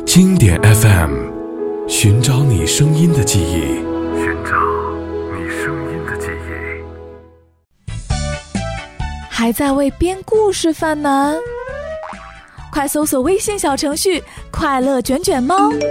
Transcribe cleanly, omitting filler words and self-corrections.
经典 FM， 寻找你声音的记忆，寻找你声音的记忆。 还在为编故事犯难？快搜索微信小程序快乐卷卷猫，